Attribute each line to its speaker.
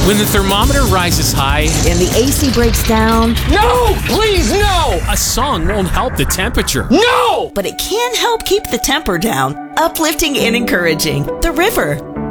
Speaker 1: When the thermometer rises high
Speaker 2: and the AC breaks down.
Speaker 3: No! Please, no!
Speaker 1: a song won't help the temperature.
Speaker 3: No!
Speaker 2: But it can help keep the temper down, uplifting and encouraging. The River.